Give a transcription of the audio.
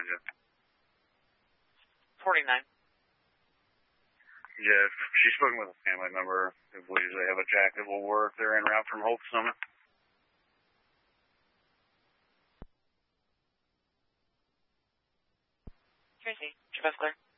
you? 49. Yeah, she's spoken with a family member who believes they have a jack that will work. They're en route from Hope Summit. Tracy, Travis Clear.